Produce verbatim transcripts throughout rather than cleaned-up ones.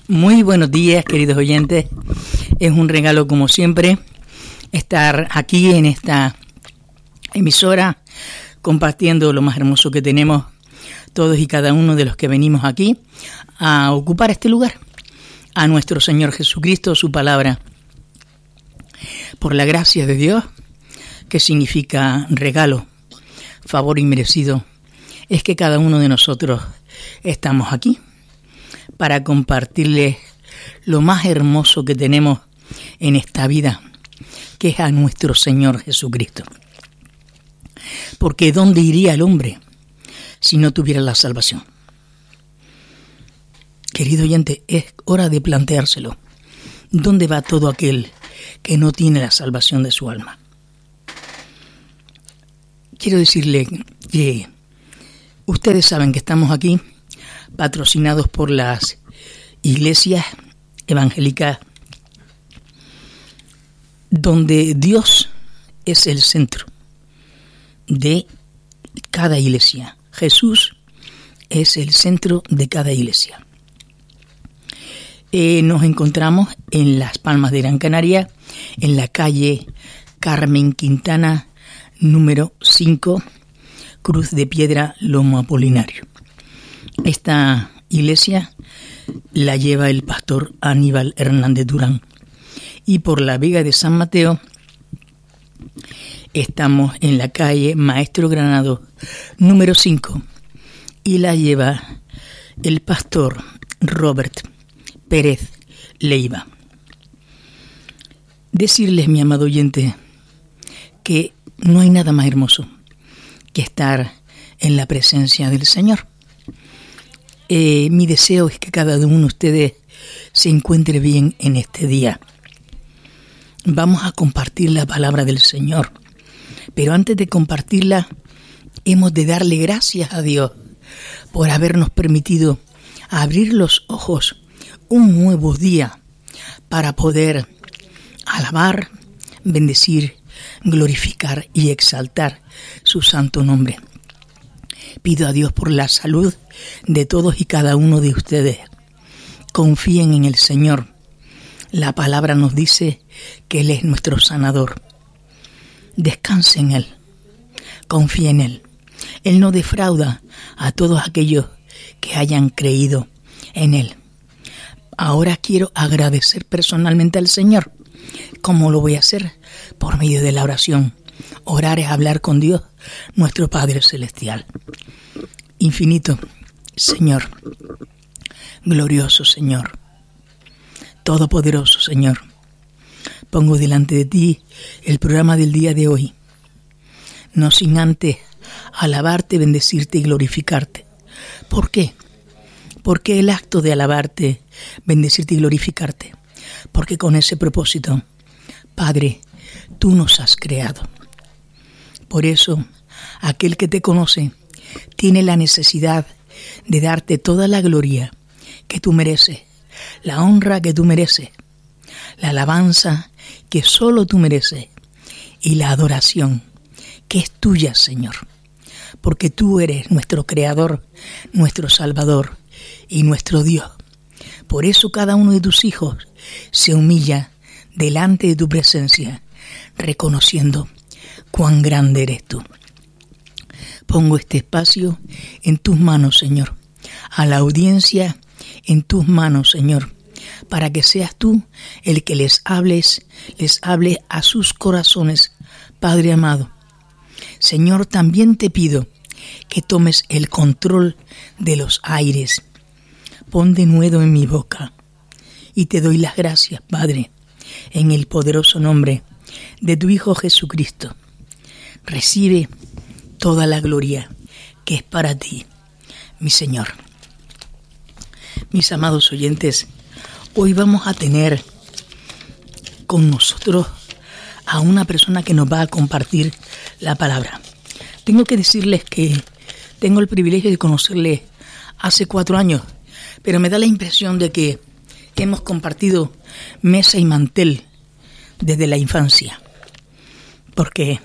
Muy buenos días, queridos oyentes. Es un regalo, como siempre, estar aquí en esta emisora compartiendo lo más hermoso que tenemos todos y cada uno de los que venimos aquí a ocupar este lugar, a nuestro Señor Jesucristo, su palabra. Por la gracia de Dios, que significa regalo, favor inmerecido, es que cada uno de nosotros estamos aquí para compartirles lo más hermoso que tenemos en esta vida, que es a nuestro Señor Jesucristo. Porque ¿dónde iría el hombre si no tuviera la salvación? Querido oyente, es hora de planteárselo. ¿Dónde va todo aquel que no tiene la salvación de su alma? Quiero decirle que ustedes saben que estamos aquí patrocinados por las iglesias evangélicas donde Dios es el centro de cada iglesia. Jesús es el centro de cada iglesia. Eh, nos encontramos en Las Palmas de Gran Canaria, en la calle Carmen Quintana, número cinco, Cruz de Piedra, Lomo Apolinario. Esta iglesia la lleva el pastor Aníbal Hernández Durán. Y por la Vega de San Mateo estamos en la calle Maestro Granado, número cinco, y la lleva el pastor Robert Pérez Leiva. Decirles, mi amado oyente, que no hay nada más hermoso que estar en la presencia del Señor. Eh, mi deseo es que cada uno de ustedes se encuentre bien en este día. Vamos a compartir la palabra del Señor, pero antes de compartirla, hemos de darle gracias a Dios por habernos permitido abrir los ojos un nuevo día para poder alabar, bendecir, glorificar y exaltar su santo nombre. Pido a Dios por la salud de todos y cada uno de ustedes. Confíen en el Señor. La palabra nos dice que Él es nuestro sanador. Descanse en Él. Confíe en Él. Él no defrauda a todos aquellos que hayan creído en Él. Ahora quiero agradecer personalmente al Señor. ¿Cómo lo voy a hacer? Por medio de la oración. Orar es hablar con Dios, nuestro Padre Celestial. Infinito Señor, glorioso Señor, todopoderoso Señor, pongo delante de ti el programa del día de hoy, no sin antes alabarte, bendecirte y glorificarte. ¿Por qué? ¿Por qué el acto de alabarte, bendecirte y glorificarte? Porque con ese propósito, Padre, tú nos has creado. Por eso, aquel que te conoce tiene la necesidad de darte toda la gloria que tú mereces, la honra que tú mereces, la alabanza que solo tú mereces y la adoración que es tuya, Señor, porque tú eres nuestro Creador, nuestro Salvador y nuestro Dios. Por eso cada uno de tus hijos se humilla delante de tu presencia, reconociendo cuán grande eres tú. Pongo este espacio en tus manos, Señor, a la audiencia en tus manos, Señor, para que seas tú el que les hables, les hable a sus corazones, Padre amado. Señor, también te pido que tomes el control de los aires. Pon de nuevo en mi boca y te doy las gracias, Padre, en el poderoso nombre de tu Hijo Jesucristo. Recibe toda la gloria que es para ti, mi Señor. Mis amados oyentes, hoy vamos a tener con nosotros a una persona que nos va a compartir la palabra. Tengo que decirles que tengo el privilegio de conocerle hace cuatro años, pero me da la impresión de que hemos compartido mesa y mantel desde la infancia, porque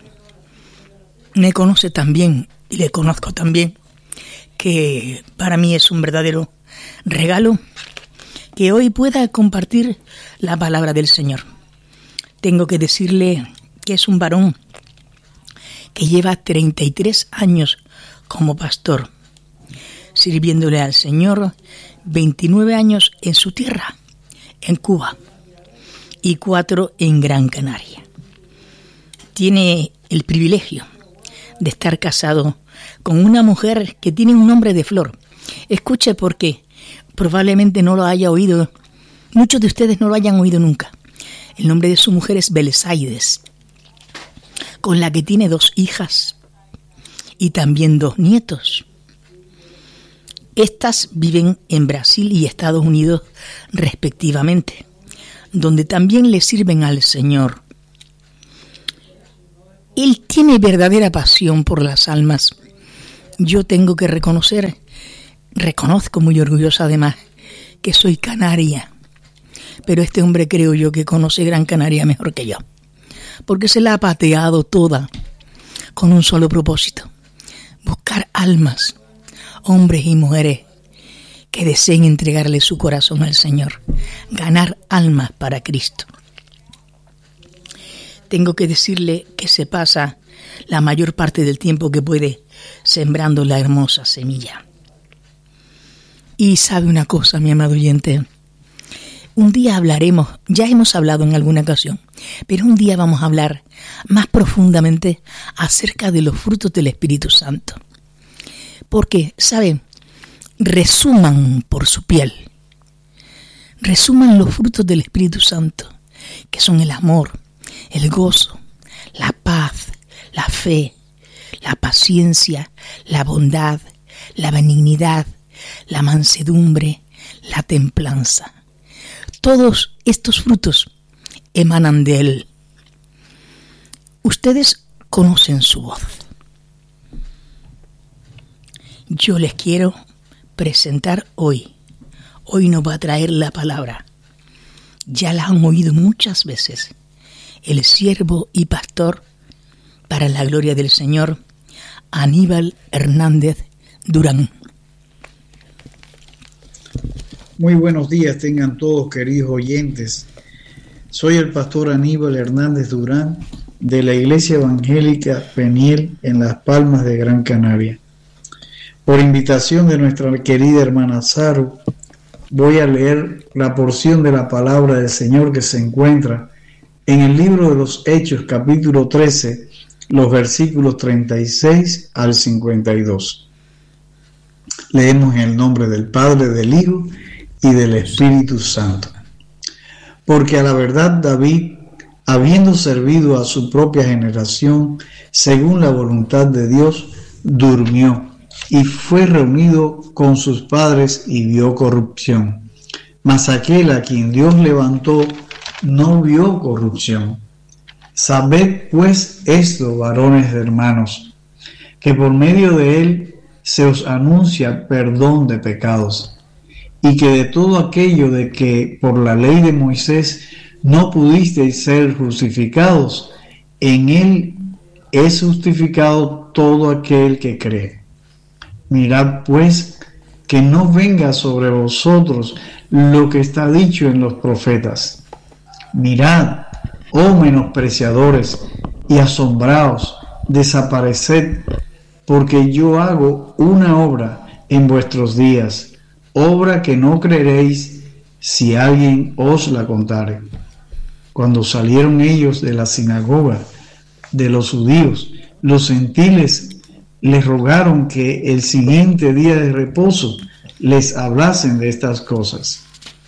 me conoce tan bien y le conozco tan bien que para mí es un verdadero regalo que hoy pueda compartir la palabra del Señor. Tengo que decirle que es un varón que lleva treinta y tres años como pastor, sirviéndole al Señor, veintinueve años en su tierra, en Cuba, y cuatro en Gran Canaria. Tiene el privilegio de estar casado con una mujer que tiene un nombre de flor. Escuche, porque probablemente no lo haya oído, muchos de ustedes no lo hayan oído nunca. El nombre de su mujer es Belesaides, con la que tiene dos hijas y también dos nietos. Estas viven en Brasil y Estados Unidos respectivamente, donde también le sirven al Señor. Él tiene verdadera pasión por las almas. Yo tengo que reconocer, reconozco muy orgullosa además, que soy canaria. Pero este hombre creo yo que conoce Gran Canaria mejor que yo, porque se la ha pateado toda con un solo propósito: buscar almas, hombres y mujeres que deseen entregarle su corazón al Señor, ganar almas para Cristo. Tengo que decirle que se pasa la mayor parte del tiempo que puede sembrando la hermosa semilla. Y sabe una cosa, mi amado oyente, un día hablaremos, ya hemos hablado en alguna ocasión, pero un día vamos a hablar más profundamente acerca de los frutos del Espíritu Santo. Porque, ¿saben? Resuman por su piel, resuman los frutos del Espíritu Santo, que son el amor, el gozo, la paz, la fe, la paciencia, la bondad, la benignidad, la mansedumbre, la templanza. Todos estos frutos emanan de Él. Ustedes conocen su voz. Yo les quiero presentar hoy. Hoy nos va a traer la palabra. Ya la han oído muchas veces. El siervo y pastor, para la gloria del Señor, Aníbal Hernández Durán. Muy buenos días tengan todos, queridos oyentes. Soy el pastor Aníbal Hernández Durán de la Iglesia Evangélica Peniel en Las Palmas de Gran Canaria. Por invitación de nuestra querida hermana Saru, voy a leer la porción de la palabra del Señor que se encuentra en el libro de los Hechos, capítulo trece, los versículos treinta y seis al cincuenta y dos. Leemos en el nombre del Padre, del Hijo y del Espíritu Santo. Porque a la verdad David, habiendo servido a su propia generación, según la voluntad de Dios, durmió y fue reunido con sus padres y vio corrupción. Mas aquel a quien Dios levantó no vio corrupción. Sabed pues esto, varones hermanos, que por medio de él se os anuncia perdón de pecados, y que de todo aquello de que por la ley de Moisés no pudisteis ser justificados, en él es justificado todo aquel que cree. Mirad pues que no venga sobre vosotros lo que está dicho en los profetas. Mirad, oh menospreciadores, y asombraos, desapareced, porque yo hago una obra en vuestros días, obra que no creeréis si alguien os la contare. Cuando salieron ellos de la sinagoga de los judíos, los gentiles les rogaron que el siguiente día de reposo les hablasen de estas cosas.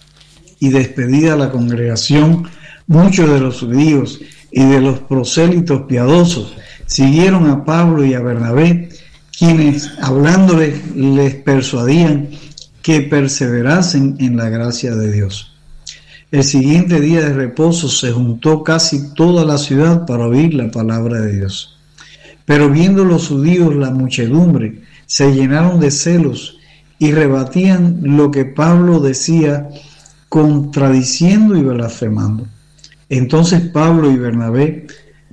Y despedida la congregación, muchos de los judíos y de los prosélitos piadosos siguieron a Pablo y a Bernabé, quienes hablándoles les persuadían que perseverasen en la gracia de Dios. El siguiente día de reposo se juntó casi toda la ciudad para oír la palabra de Dios. Pero viendo los judíos la muchedumbre, se llenaron de celos y rebatían lo que Pablo decía, contradiciendo y blasfemando. Entonces Pablo y Bernabé,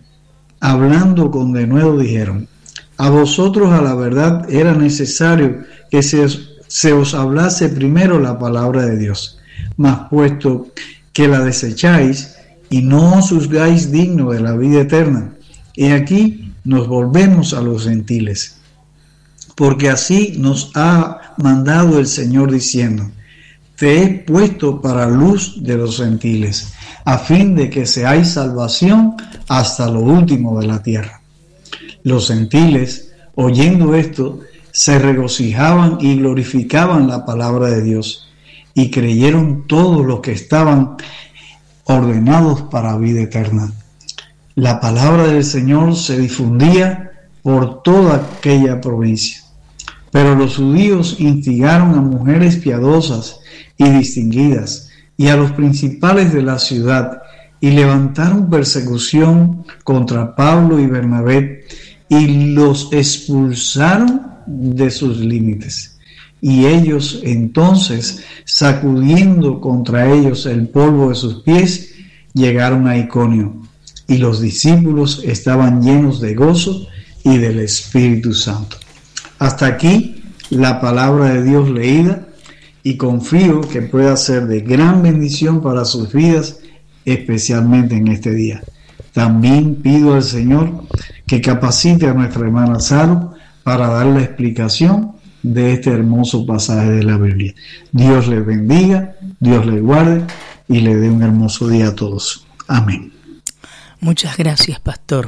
hablando con denuedo, dijeron: a vosotros a la verdad era necesario que se os, se os hablase primero la palabra de Dios, Mas puesto que la desecháis y no os juzgáis digno de la vida eterna, he aquí nos volvemos a los gentiles. Porque así nos ha mandado el Señor diciendo: te he puesto para luz de los gentiles, a fin de que seáis salvación hasta lo último de la tierra. Los gentiles, oyendo esto, se regocijaban y glorificaban la palabra de Dios, y creyeron todos los que estaban ordenados para vida eterna. La palabra del Señor se difundía por toda aquella provincia. Pero los judíos instigaron a mujeres piadosas y distinguidas y a los principales de la ciudad, y levantaron persecución contra Pablo y Bernabé, y los expulsaron de sus límites. Y ellos entonces, sacudiendo contra ellos el polvo de sus pies, llegaron a Iconio, y los discípulos estaban llenos de gozo y del Espíritu Santo. Hasta aquí la palabra de Dios leída, y confío que pueda ser de gran bendición para sus vidas, especialmente en este día. También pido al Señor que capacite a nuestra hermana Saro para dar la explicación de este hermoso pasaje de la Biblia. Dios les bendiga, Dios les guarde y le dé un hermoso día a todos. Amén. Muchas gracias, pastor.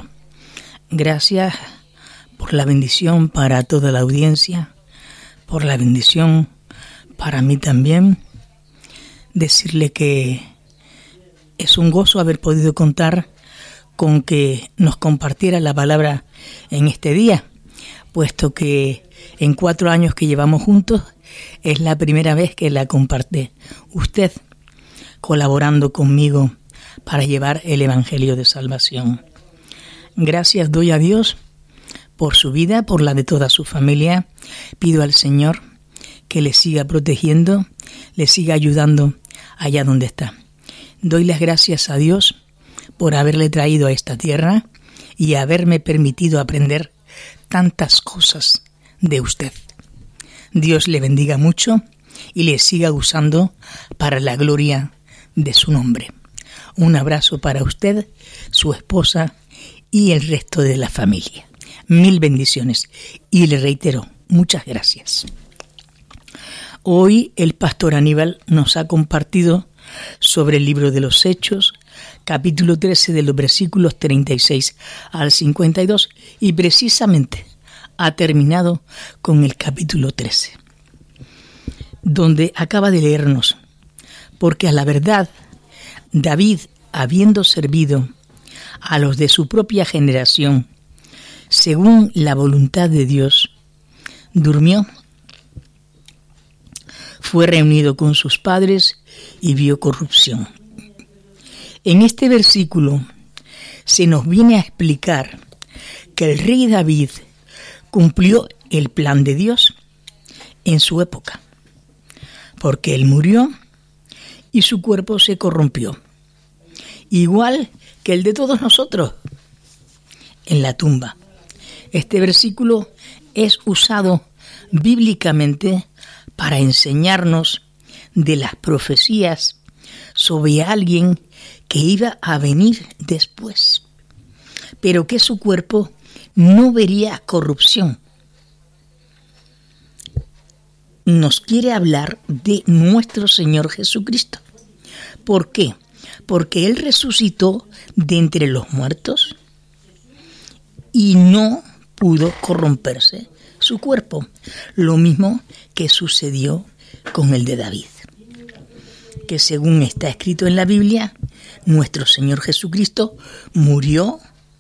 Gracias por la bendición para toda la audiencia, por la bendición para mí también. Decirle que es un gozo haber podido contar con que nos compartiera la palabra en este día, puesto que en cuatro años que llevamos juntos es la primera vez que la comparte usted, colaborando conmigo para llevar el Evangelio de Salvación. Gracias doy a Dios por su vida, por la de toda su familia. Pido al Señor que le siga protegiendo, le siga ayudando allá donde está. Doy las gracias a Dios por haberle traído a esta tierra y haberme permitido aprender tantas cosas de usted. Dios le bendiga mucho y le siga usando para la gloria de su nombre. Un abrazo para usted, su esposa y el resto de la familia. Mil bendiciones y le reitero, muchas gracias. Hoy el pastor Aníbal nos ha compartido sobre el libro de los Hechos, capítulo trece, de los versículos treinta y seis al cincuenta y dos, y precisamente ha terminado con el capítulo trece, donde acaba de leernos: porque a la verdad, David, habiendo servido a los de su propia generación, según la voluntad de Dios, durmió, fue reunido con sus padres y vio corrupción. En este versículo se nos viene a explicar que el rey David cumplió el plan de Dios en su época, porque él murió y su cuerpo se corrompió, igual que el de todos nosotros, en la tumba. Este versículo es usado bíblicamente para enseñarnos de las profecías sobre alguien que iba a venir después, pero que su cuerpo no vería corrupción. Nos quiere hablar de nuestro Señor Jesucristo. ¿Por qué? Porque Él resucitó de entre los muertos y no pudo corromperse su cuerpo, lo mismo que sucedió con el de David, que según está escrito en la Biblia, nuestro Señor Jesucristo murió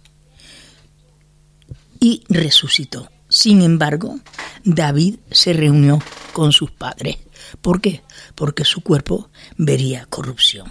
y resucitó. Sin embargo, David se reunió con sus padres. ¿Por qué? Porque su cuerpo vería corrupción,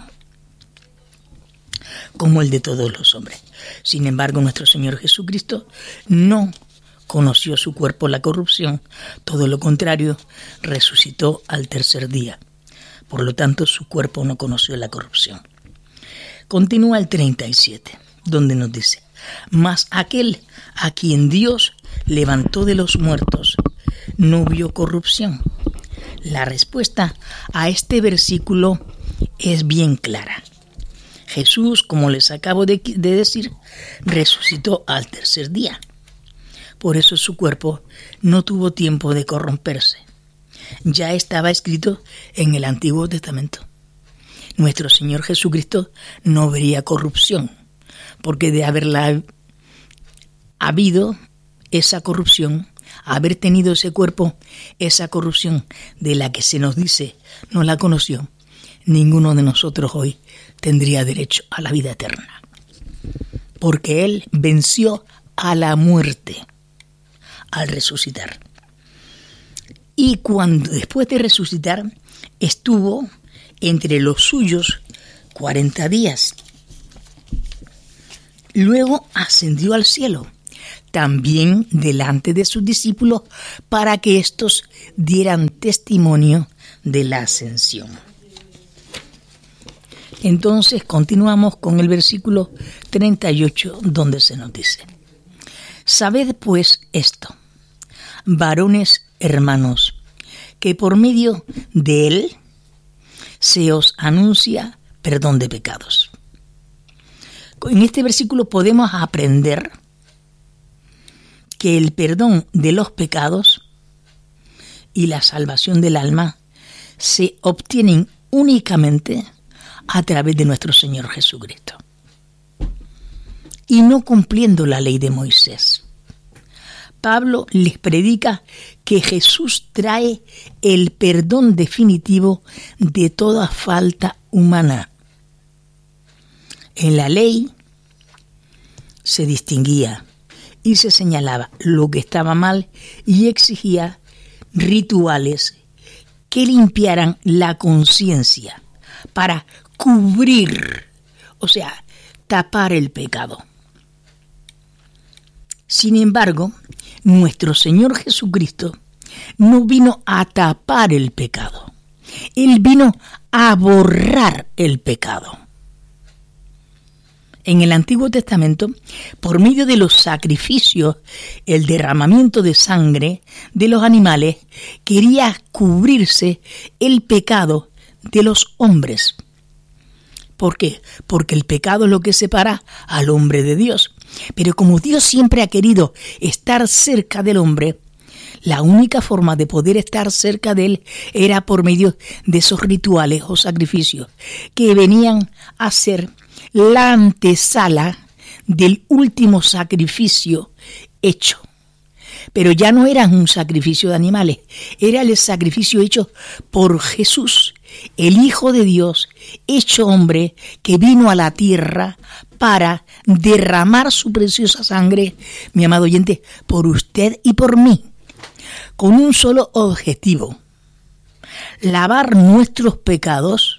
como el de todos los hombres. Sin embargo, nuestro Señor Jesucristo no conoció su cuerpo la corrupción, todo lo contrario, resucitó al tercer día. Por lo tanto, su cuerpo no conoció la corrupción. Continúa el treinta y siete, donde nos dice: mas aquel a quien Dios levantó de los muertos no vio corrupción. La respuesta a este versículo es bien clara. Jesús, como les acabo de, de decir, resucitó al tercer día. Por eso su cuerpo no tuvo tiempo de corromperse. Ya estaba escrito en el Antiguo Testamento. Nuestro Señor Jesucristo no vería corrupción, porque de haberla habido esa corrupción, haber tenido ese cuerpo, esa corrupción de la que se nos dice no la conoció, ninguno de nosotros hoy tendría derecho a la vida eterna. Porque Él venció a la muerte al resucitar. Y cuando después de resucitar estuvo entre los suyos cuarenta días. Luego ascendió al cielo, también delante de sus discípulos, para que éstos dieran testimonio de la ascensión. Entonces continuamos con el versículo treinta y ocho, donde se nos dice: Sabed pues esto, varones hermanos, que por medio de él se os anuncia perdón de pecados. En este versículo podemos aprender que el perdón de los pecados y la salvación del alma se obtienen únicamente a través de nuestro Señor Jesucristo, y no cumpliendo la ley de Moisés. Pablo les predica que Jesús trae el perdón definitivo de toda falta humana. En la ley se distinguía y se señalaba lo que estaba mal y exigía rituales que limpiaran la conciencia para cubrir, o sea, tapar el pecado. Sin embargo, nuestro Señor Jesucristo no vino a tapar el pecado. Él vino a borrar el pecado. En el Antiguo Testamento, por medio de los sacrificios, el derramamiento de sangre de los animales, quería cubrirse el pecado de los hombres. ¿Por qué? Porque el pecado es lo que separa al hombre de Dios. Pero como Dios siempre ha querido estar cerca del hombre, la única forma de poder estar cerca de él era por medio de esos rituales o sacrificios que venían a ser la antesala del último sacrificio hecho. Pero ya no era un sacrificio de animales, era el sacrificio hecho por Jesús, el Hijo de Dios, hecho hombre, que vino a la tierra para derramar su preciosa sangre, mi amado oyente, por usted y por mí, con un solo objetivo: lavar nuestros pecados,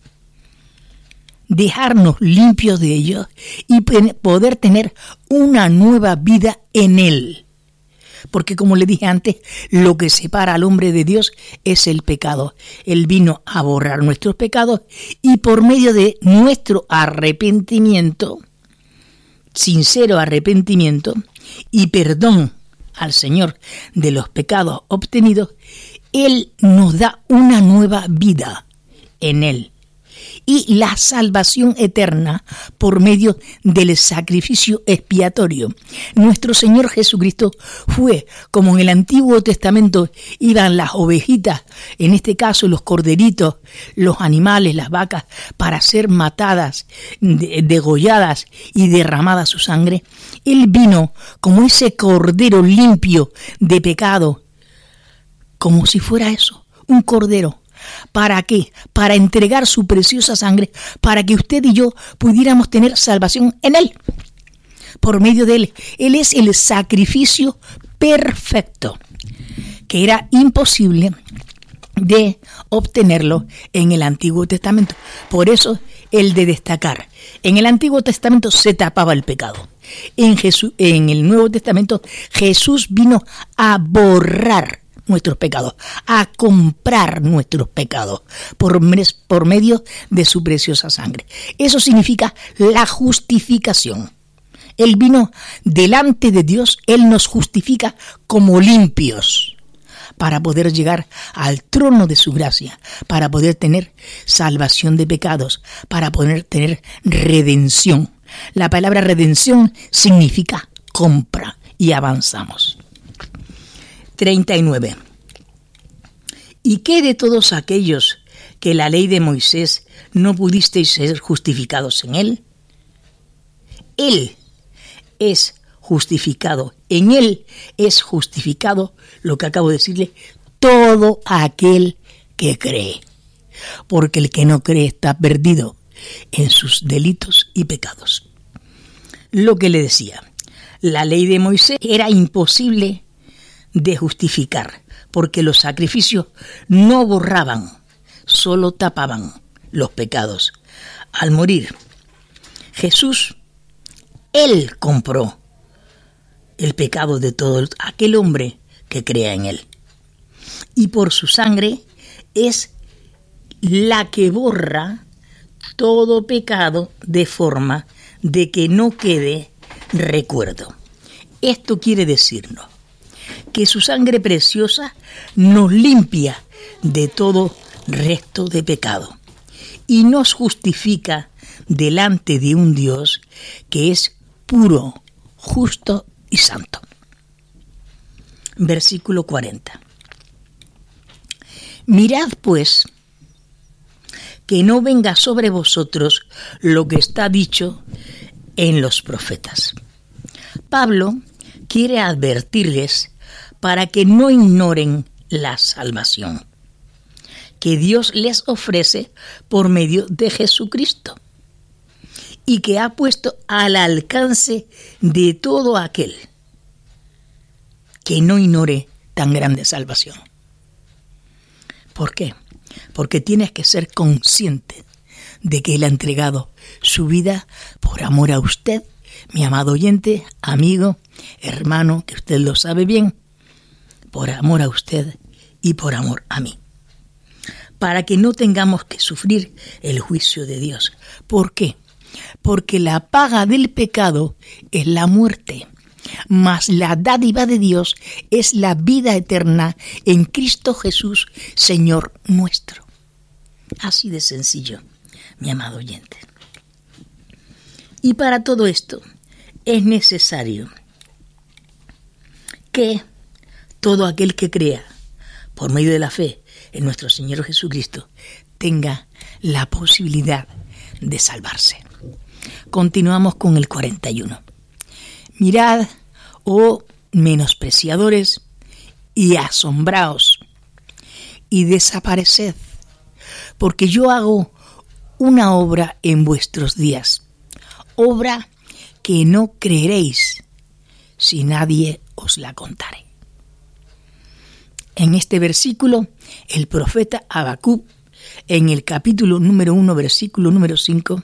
dejarnos limpios de ellos y poder tener una nueva vida en Él. Porque, como le dije antes, lo que separa al hombre de Dios es el pecado. Él vino a borrar nuestros pecados y por medio de nuestro arrepentimiento, sincero arrepentimiento y perdón al Señor de los pecados obtenidos, Él nos da una nueva vida en Él y la salvación eterna por medio del sacrificio expiatorio. Nuestro Señor Jesucristo fue, como en el Antiguo Testamento iban las ovejitas, en este caso los corderitos, los animales, las vacas, para ser matadas, degolladas y derramada su sangre. Él vino como ese cordero limpio de pecado, como si fuera eso, un cordero. ¿Para qué? Para entregar su preciosa sangre, para que usted y yo pudiéramos tener salvación en Él, por medio de Él. Él es el sacrificio perfecto, que era imposible de obtenerlo en el Antiguo Testamento. Por eso, el de destacar. En el Antiguo Testamento se tapaba el pecado. En, Jesús, en el Nuevo Testamento, Jesús vino a borrar nuestros pecados, a comprar nuestros pecados por, por medio de su preciosa sangre. Eso significa la justificación. Él vino delante de Dios, Él nos justifica como limpios, para poder llegar al trono de su gracia, para poder tener salvación de pecados, para poder tener redención. La palabra redención significa compra y avanzamos. treinta y nueve. ¿Y qué de todos aquellos que la ley de Moisés no pudisteis ser justificados en él? Él es justificado, en él es justificado, lo que acabo de decirle, todo aquel que cree. Porque el que no cree está perdido en sus delitos y pecados. Lo que le decía, la ley de Moisés era imposible de justificar, porque los sacrificios no borraban, solo tapaban los pecados. Al morir, Jesús, Él compró el pecado de todo aquel hombre que crea en Él. Y por su sangre es la que borra todo pecado de forma de que no quede recuerdo. Esto quiere decirnos que su sangre preciosa nos limpia de todo resto de pecado y nos justifica delante de un Dios que es puro, justo y santo. Versículo cuarenta. Mirad pues que no venga sobre vosotros lo que está dicho en los profetas. Pablo quiere advertirles para que no ignoren la salvación que Dios les ofrece por medio de Jesucristo y que ha puesto al alcance de todo aquel que no ignore tan grande salvación. ¿Por qué? Porque tienes que ser consciente de que Él ha entregado su vida por amor a usted, mi amado oyente, amigo, hermano, que usted lo sabe bien, por amor a usted y por amor a mí. Para que no tengamos que sufrir el juicio de Dios. ¿Por qué? Porque la paga del pecado es la muerte, mas la dádiva de Dios es la vida eterna en Cristo Jesús, Señor nuestro. Así de sencillo, mi amado oyente. Y para todo esto es necesario que todo aquel que crea por medio de la fe en nuestro Señor Jesucristo tenga la posibilidad de salvarse. Continuamos con el cuarenta y uno. Mirad, oh menospreciadores, y asombraos, y desapareced, porque yo hago una obra en vuestros días, obra que no creeréis si nadie os la contare. En este versículo, el profeta Habacuc, en el capítulo número uno, versículo número cinco,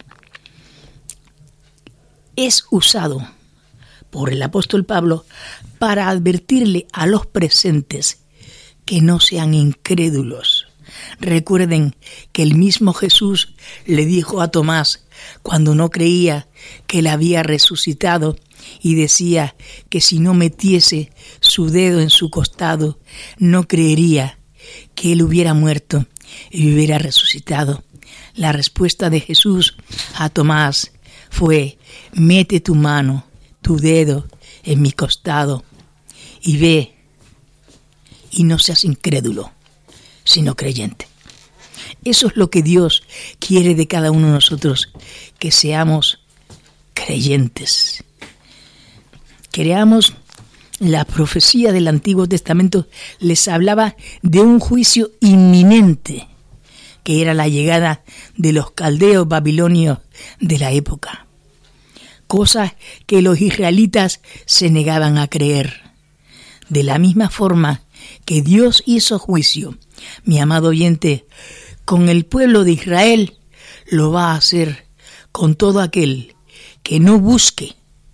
es usado por el apóstol Pablo para advertirle a los presentes que no sean incrédulos. Recuerden que el mismo Jesús le dijo a Tomás cuando no creía que él había resucitado y decía que si no metiese su dedo en su costado no creería que él hubiera muerto y hubiera resucitado. La respuesta de Jesús a Tomás fue: mete tu mano, tu dedo en mi costado y ve, y no seas incrédulo, sino creyente. Eso es lo que Dios quiere de cada uno de nosotros, que seamos creyentes. Creamos la profecía del Antiguo Testamento, les hablaba de un juicio inminente, que era la llegada de los caldeos babilonios de la época. Cosas que los israelitas se negaban a creer. De la misma forma que Dios hizo juicio, mi amado oyente, con el pueblo de Israel, lo va a hacer con todo aquel que no busque.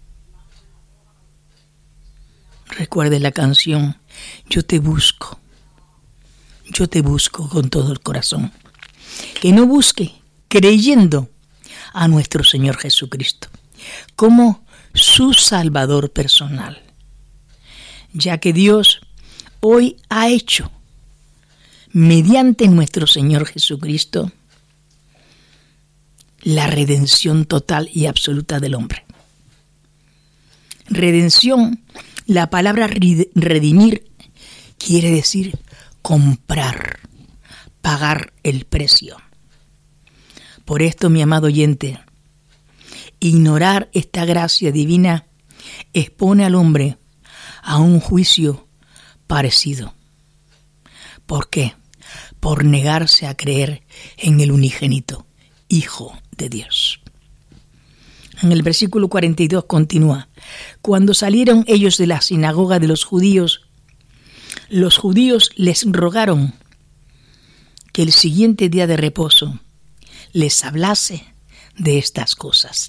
Recuerde la canción, yo te busco, yo te busco con todo el corazón. Que no busque creyendo a nuestro Señor Jesucristo como su Salvador personal, ya que Dios hoy ha hecho, mediante nuestro Señor Jesucristo, la redención total y absoluta del hombre. Redención, la palabra redimir quiere decir comprar, pagar el precio. Por esto, mi amado oyente, ignorar esta gracia divina expone al hombre a un juicio parecido. ¿Por qué? Por negarse a creer en el unigénito Hijo de Dios. En el versículo cuarenta y dos continúa: cuando salieron ellos de la sinagoga de los judíos, los judíos les rogaron que el siguiente día de reposo les hablase de estas cosas.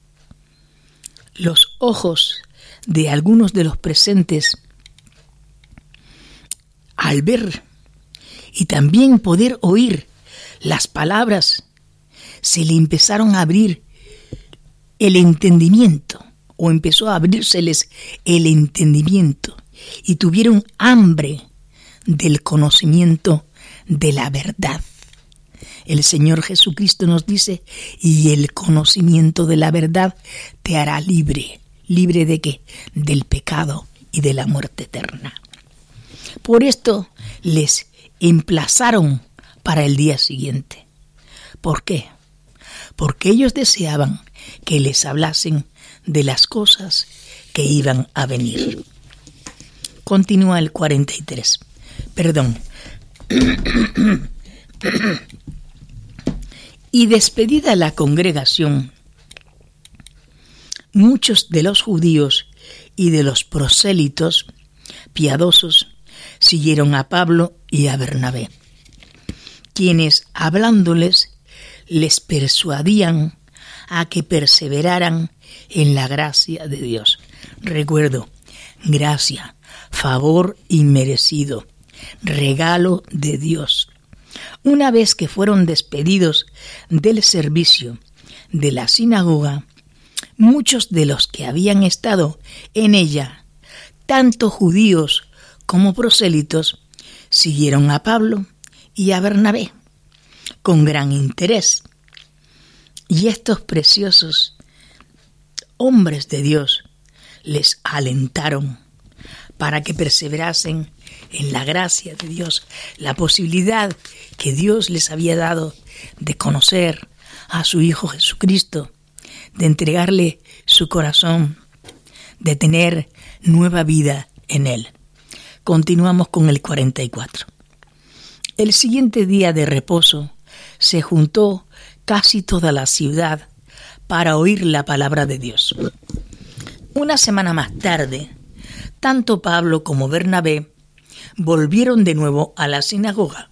Los ojos de algunos de los presentes, al ver y también poder oír las palabras, se le empezaron a abrir el entendimiento, o empezó a abrírseles el entendimiento, y tuvieron hambre del conocimiento de la verdad. El Señor Jesucristo nos dice: y el conocimiento de la verdad te hará libre. ¿Libre de qué? Del pecado y de la muerte eterna. Por esto les emplazaron para el día siguiente. ¿Por qué? Porque ellos deseaban que les hablasen de las cosas que iban a venir. Continúa el cuarenta y tres. Perdón. Y despedida la congregación, muchos de los judíos y de los prosélitos piadosos siguieron a Pablo y a Bernabé, quienes, hablándoles, les persuadían a que perseveraran en la gracia de Dios. Recuerdo, gracia, favor inmerecido, regalo de Dios. Una vez que fueron despedidos del servicio de la sinagoga, muchos de los que habían estado en ella, tanto judíos como prosélitos, siguieron a Pablo y a Bernabé con gran interés. Y estos preciosos hombres de Dios les alentaron para que perseverasen en la gracia de Dios, la posibilidad que Dios les había dado de conocer a su Hijo Jesucristo, de entregarle su corazón, de tener nueva vida en Él. Continuamos con el cuarenta y cuatro. El siguiente día de reposo se juntó casi toda la ciudad para oír la palabra de Dios. Una semana más tarde, tanto Pablo como Bernabé volvieron de nuevo a la sinagoga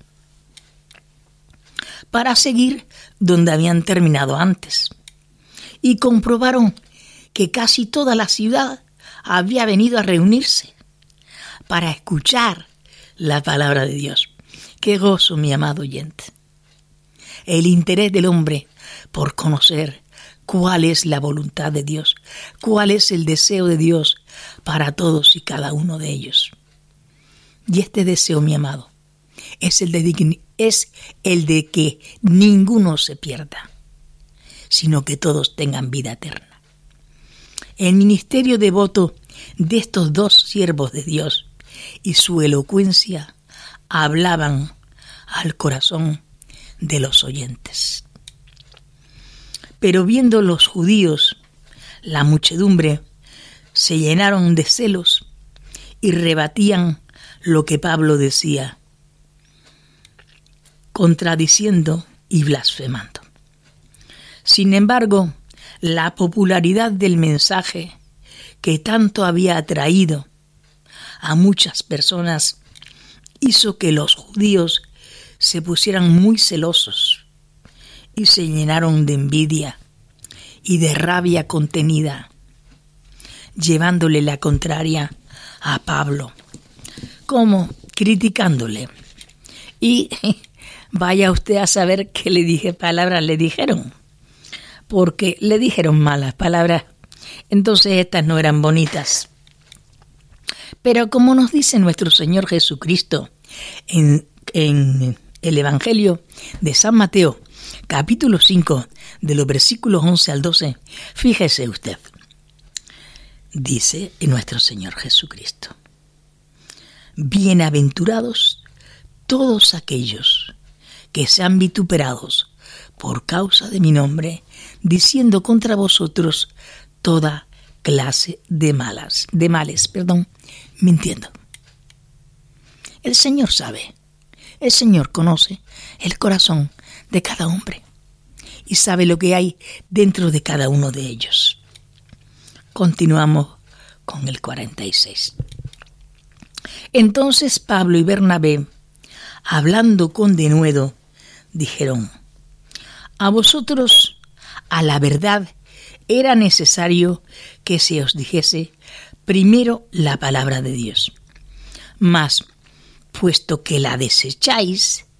para seguir donde habían terminado antes, y comprobaron que casi toda la ciudad había venido a reunirse para escuchar la palabra de Dios. ¡Qué gozo, mi amado oyente! El interés del hombre por conocer cuál es la voluntad de Dios, cuál es el deseo de Dios para todos y cada uno de ellos. Y este deseo, mi amado, es el de, es el de que ninguno se pierda, sino que todos tengan vida eterna. El ministerio devoto de estos dos siervos de Dios y su elocuencia hablaban al corazón de los oyentes. Pero viendo los judíos la muchedumbre, se llenaron de celos y rebatían lo que Pablo decía, contradiciendo y blasfemando. Sin embargo, la popularidad del mensaje que tanto había atraído a muchas personas hizo que los judíos se pusieran muy celosos y se llenaron de envidia y de rabia contenida, llevándole la contraria a Pablo, como criticándole. Y vaya usted a saber qué le dije, palabras le dijeron, porque le dijeron malas palabras, entonces estas no eran bonitas. Pero como nos dice nuestro Señor Jesucristo en, en el Evangelio de San Mateo, capítulo cinco, de los versículos once al doce, fíjese usted, dice nuestro Señor Jesucristo: bienaventurados todos aquellos que sean vituperados por causa de mi nombre, diciendo contra vosotros toda clase de malas, de males, perdón, mintiendo. El Señor sabe, el Señor conoce el corazón de cada hombre y sabe lo que hay dentro de cada uno de ellos. Continuamos con el cuarenta y seis. Entonces Pablo y Bernabé, hablando con denuedo, dijeron: a vosotros, a la verdad, era necesario que se os dijese primero la palabra de Dios. Mas, puesto que la desecháis